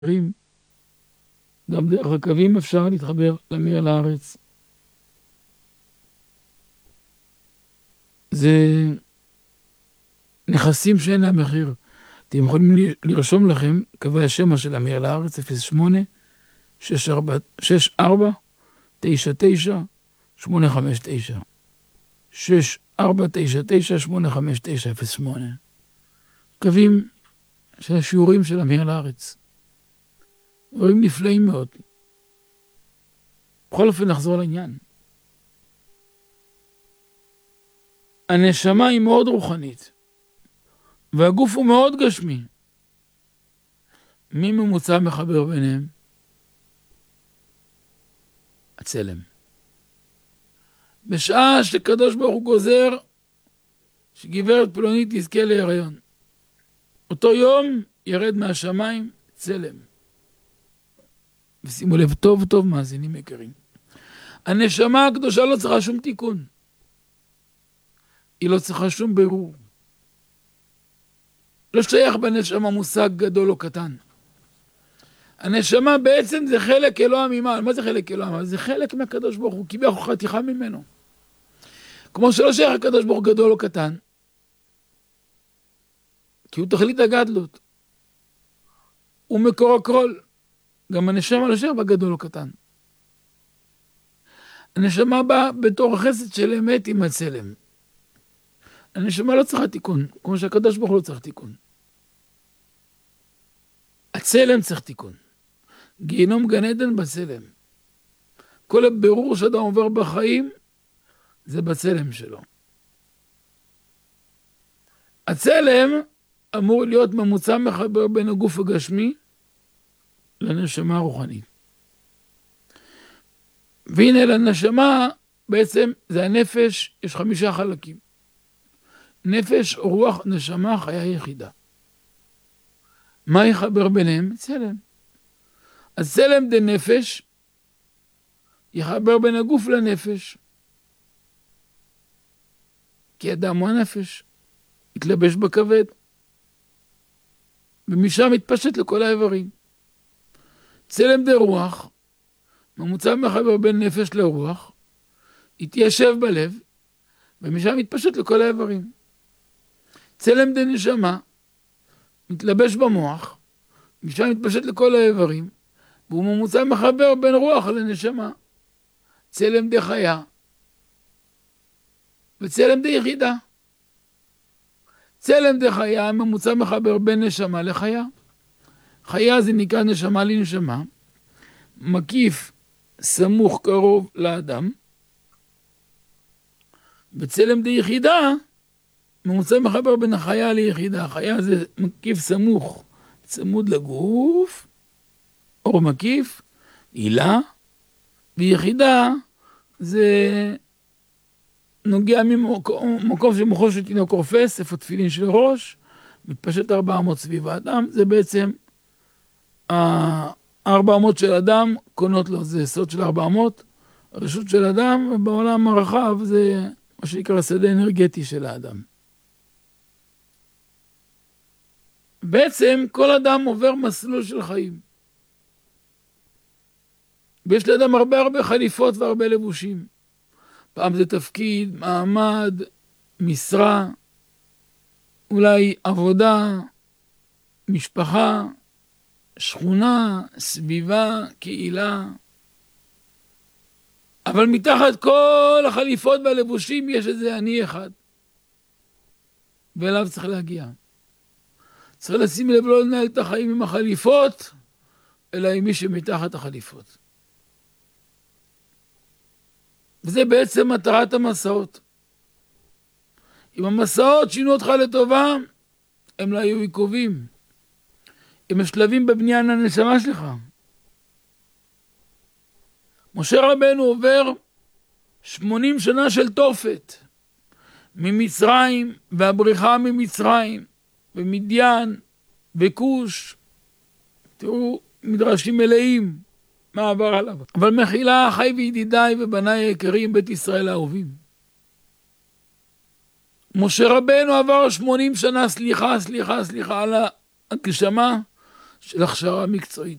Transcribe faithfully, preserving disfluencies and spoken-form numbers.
גם דרך הקווים אפשר להתחבר למאיר לארץ. זה נכסים שאין להם מחיר. אתם יכולים לרשום לכם קווי השמע של המאיר לארץ, אפס שמונה שש ארבע תשע תשע שמונה חמש תשע שש ארבע תשע תשע שמונה חמש תשע אפס שמונה. קווים של השיעורים של המאיר לארץ. דברים נפלאים מאוד. בכל אופן נחזור לעניין. הנשמה היא מאוד רוחנית, והגוף הוא מאוד גשמי. מי ממוצע מחבר ביניהם? הצלם. בשעה שקדוש ברוך הוא גוזר שגברת פלונית תזכה להיריון, אותו יום ירד מהשמיים צלם. ושימו לב טוב טוב מאזינים יקרים, הנשמה הקדושה לא צריכה שום תיקון, היא לא צריכה שום בירור. לא שייך בנשמה מושג גדול או קטן. הנשמה בעצם זה חלק אלוה ממעל. מה זה חלק אלוה ממעל? זה חלק מהקדוש ברוך הוא, קיבל חתיכה ממנו. כמו שלא שייך הקדוש ברוך הוא גדול או קטן, כי הוא תכלית הגדלות, הוא מקור הכל. גם הנשמה לא שייך בגדול או קטן. הנשמה באה בתור החסד של אמת עם הצלם. הנשמה לא צריכה תיקון, כמו שהקדוש ברוך הוא לא צריך תיקון. הצלם צריך תיקון. גיהינום גן עדן בצלם. כל הבירור שאדם עובר בחיים זה בצלם שלו. הצלם אמור להיות ממוצע מחבר בין הגוף הגשמי לנשמה הרוחנית. והנה לנשמה בעצם זה הנפש, יש חמישה חלקים. נפש, רוח, נשמה, חיה יחידה. מה יחבר ביניהם? צלם. אז צלם דה נפש יחבר בין הגוף לנפש. כי אדם הוא הנפש, יתלבש בכבד, ומשם יתפשט לכל האיברים. צלם דה רוח, ממוצע מחבר בין נפש לרוח, יתיישב בלב, ומשם יתפשט לכל האיברים. צלם דה נשמה, מתלבש במוח, משם מתפשט לכל האיברים, והוא ממוצע מחבר בין רוח לנשמה. צלם דה חיה, וצלם דה יחידה. צלם דה חיה, ממוצע מחבר בין נשמה לחיה. חיה זה נקרא נשמה לנשמה, מקיף סמוך קרוב לאדם. וצלם דה יחידה, ממוצע מחבר בין החיה ליחידה. החיה זה מקיף סמוך, צמוד לגוף, אור מקיף, עילה, ויחידה זה נוגע ממקום שמוחו של תינוק רופס, איפה תפילין של ראש, מתפשט ארבע אמות סביב האדם, זה בעצם הארבע אמות של אדם קונות לו, זה סוד של ארבע אמות, הרשות של אדם, ובעולם הרחב זה מה שנקרא שדה אנרגטי של האדם. בעצם כל אדם עובר מסלול של חיים. ויש לאדם הרבה הרבה חליפות והרבה לבושים. פעם זה תפקיד, מעמד, משרה, אולי עבודה, משפחה, שכונה, סביבה, קהילה. אבל מתחת כל החליפות והלבושים יש איזה אני אחד. ואליו צריך להגיע. צריך לשים לב לא לנהל את החיים עם החליפות, אלא עם מי שמתחת החליפות. וזה בעצם מטרת המסעות. אם המסעות שינו אותך לטובה, הם לא היו עיכובים. הם השלבים בבניין הנשמה שלך. משה רבנו עובר שמונים שנה של תופת, ממצרים והבריחה ממצרים, ומדיין וכוש. תראו, מדרשים מלאים מה עבר עליו. אבל מחילה אחי וידידיי ובניי היקרים, בית ישראל האהובים. משה רבנו עבר שמונים שנה, סליחה, סליחה, סליחה, על הגשמה, של הכשרה מקצועית.